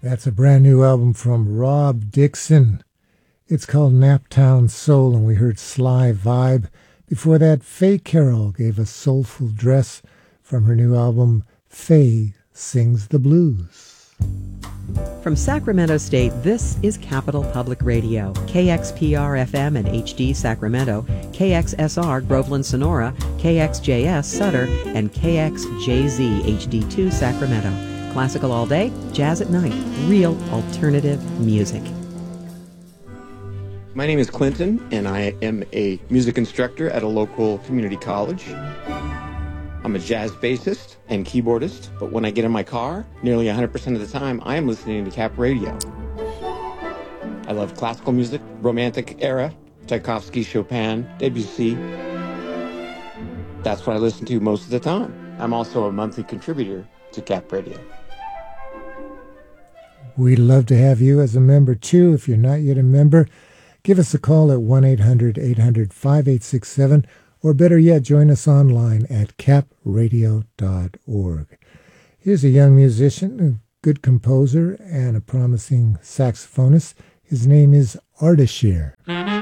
That's a brand new album from Rob Dixon. It's called Naptown Soul, and we heard Sly Vibe. Before that, Faye Carroll gave us Soulful Dress from her new album, Faye Sings the Blues. From Sacramento State, this is Capital Public Radio, KXPR-FM and HD Sacramento, KXSR Groveland Sonora, KXJS Sutter, and KXJZ HD2 Sacramento. Classical all day, jazz at night, real alternative music. My name is Clinton, and I am a music instructor at a local community college. I'm a jazz bassist and keyboardist, but when I get in my car, nearly 100% of the time, I am listening to Cap Radio. I love classical music, Romantic era, Tchaikovsky, Chopin, Debussy. That's what I listen to most of the time. I'm also a monthly contributor to Cap Radio. We'd love to have you as a member, too. If you're not yet a member, give us a call at 1-800-800-5867, or better yet, join us online at capradio.org. Here's a young musician, a good composer, and a promising saxophonist. His name is Ardashir.